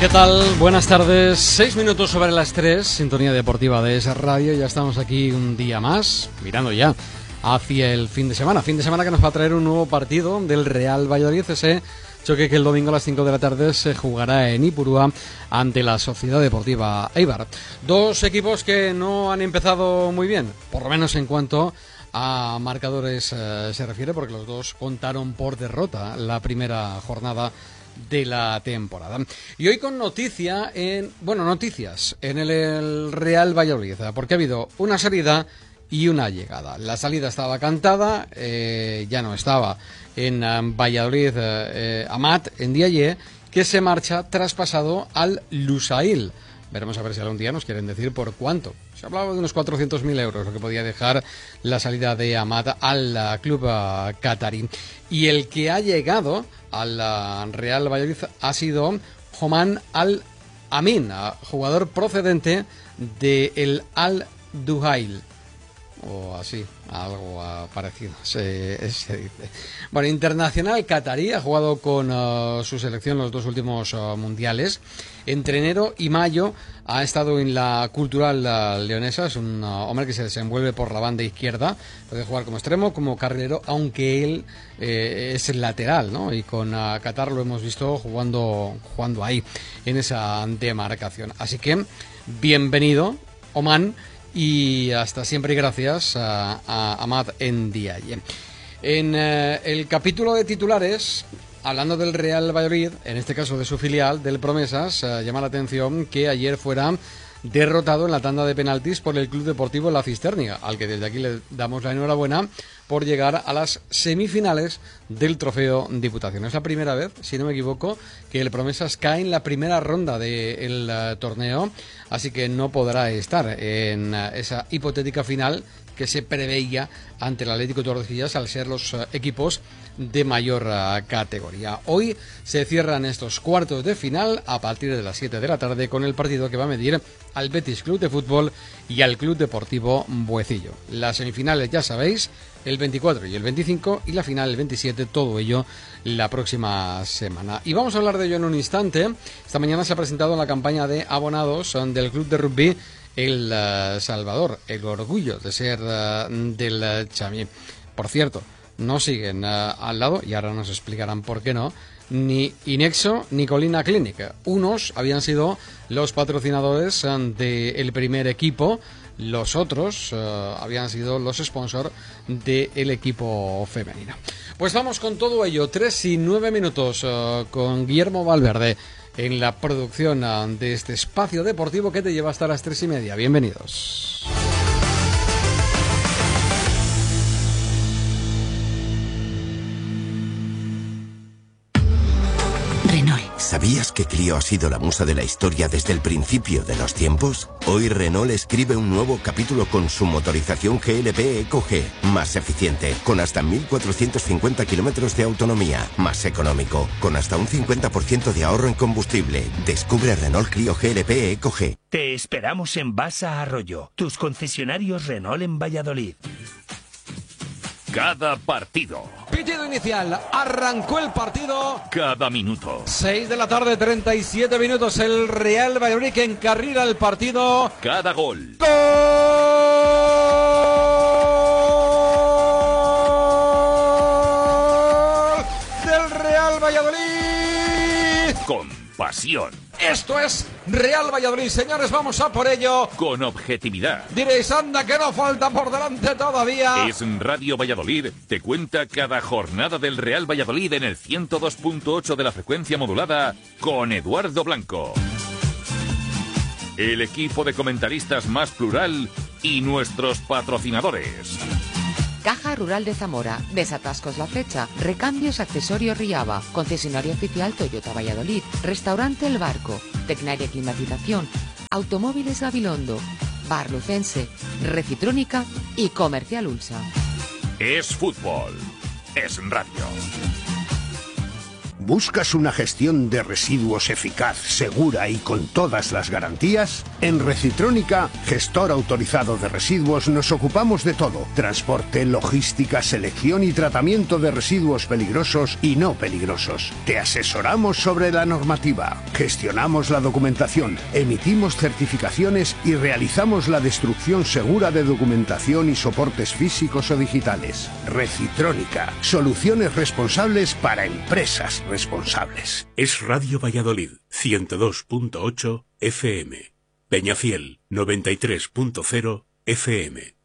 ¿Qué tal? Buenas tardes. 6 minutos sobre las 3, sintonía deportiva de esa radio. Ya estamos aquí un día más, mirando ya hacia el fin de semana. Fin de semana que nos va a traer un nuevo partido del Real Valladolid, ese choque que el domingo a las 5 de la tarde se jugará en Ipurúa ante la Sociedad Deportiva Eibar. Dos equipos que no han empezado muy bien, por lo menos en cuanto a marcadores se refiere, porque los dos contaron por derrota la primera jornada de la temporada. Y hoy con noticias en el Real Valladolid, porque ha habido una salida y una llegada. La salida estaba cantada, ya no estaba en Valladolid Amat Ndiaye, que se marcha traspasado al Lusail. Veremos a ver si algún día nos quieren decir por cuánto. Se hablaba de unos 400.000 euros, lo que podía dejar la salida de Amat al club catarí. Y el que ha llegado al Real Valladolid ha sido Oman Al-Amin, jugador procedente del Al-Duhail, o así, algo parecido se dice. Bueno, internacional catarí, ha jugado con su selección los dos últimos mundiales. Entre enero y mayo ha estado en la Cultural leonesa. Es un hombre que se desenvuelve por la banda izquierda, puede jugar como extremo, como carrilero, aunque él es el lateral, ¿no? Y con Qatar lo hemos visto jugando ahí, en esa demarcación. Así que, bienvenido, Oman, y hasta siempre y gracias a Amat Ndiaye. En el capítulo de titulares, hablando del Real Valladolid, en este caso de su filial, del Promesas, llama la atención que ayer fuera derrotado en la tanda de penaltis por el Club Deportivo La Cisterna, al que desde aquí le damos la enhorabuena por llegar a las semifinales del Trofeo Diputación. Es la primera vez, si no me equivoco, que el Promesas cae en la primera ronda del torneo, así que no podrá estar en esa hipotética final que se preveía ante el Atlético Tordesillas al ser los equipos de mayor categoría. Hoy se cierran estos cuartos de final a partir de las 7 de la tarde con el partido que va a medir al Betis Club de Fútbol y al Club Deportivo Buecillo. Las semifinales, ya sabéis, el 24 y el 25, y la final el 27, todo ello la próxima semana. Y vamos a hablar de ello en un instante. Esta mañana se ha presentado la campaña de abonados del Club de Rugby El Salvador, el orgullo de ser del Chamí. Por cierto, no siguen al lado, y ahora nos explicarán por qué no, ni Inexo ni Colina Clinic. Unos habían sido los patrocinadores del primer equipo, los otros habían sido los sponsors del equipo femenino. Pues vamos con todo ello, 3 y 9 minutos, con Guillermo Valverde en la producción de este espacio deportivo que te lleva hasta las 3:30. Bienvenidos. ¿Sabías que Clio ha sido la musa de la historia desde el principio de los tiempos? Hoy Renault escribe un nuevo capítulo con su motorización GLP EcoG, más eficiente, con hasta 1.450 kilómetros de autonomía, más económico, con hasta un 50% de ahorro en combustible. Descubre Renault Clio GLP EcoG. Te esperamos en Basa Arroyo, tus concesionarios Renault en Valladolid. Cada partido. Pitido inicial, arrancó el partido. Cada minuto. 6 de la tarde, 37 minutos, el Real Valladolid que encarrila el partido. Cada gol. ¡Gol del Real Valladolid! Con pasión. Esto es Real Valladolid, señores, vamos a por ello. Con objetividad. Diréis, anda, que no falta por delante todavía. Es Radio Valladolid, te cuenta cada jornada del Real Valladolid en el 102.8 de la frecuencia modulada con Eduardo Blanco. El equipo de comentaristas más plural y nuestros patrocinadores. Caja Rural de Zamora, Desatascos La Flecha, Recambios Accesorios Riava, Concesionario Oficial Toyota Valladolid, Restaurante El Barco, Tecnaria Climatización, Automóviles Gabilondo, Bar Lucense, Recitrónica y Comercial Ulsa. Es fútbol, es radio. ¿Buscas una gestión de residuos eficaz, segura y con todas las garantías? En Recitrónica, gestor autorizado de residuos, nos ocupamos de todo: transporte, logística, selección y tratamiento de residuos peligrosos y no peligrosos. Te asesoramos sobre la normativa, gestionamos la documentación, emitimos certificaciones y realizamos la destrucción segura de documentación y soportes físicos o digitales. Recitrónica, soluciones responsables para empresas responsables. Es Radio Valladolid, 102.8 FM. Peñafiel, 93.0 FM.